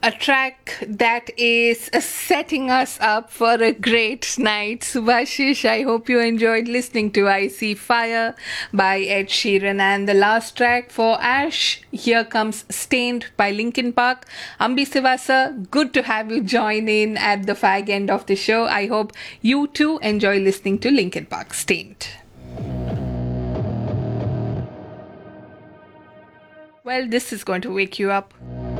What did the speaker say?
A track that is setting us up for a great night. Subhashish, I hope you enjoyed listening to I See Fire by Ed Sheeran. And the last track for Ash, here comes Stained by Linkin Park. Ambi Sivasa, good to have you join in at the fag end of the show. I hope you too enjoy listening to Linkin Park, Stained. Well, this is going to wake you up.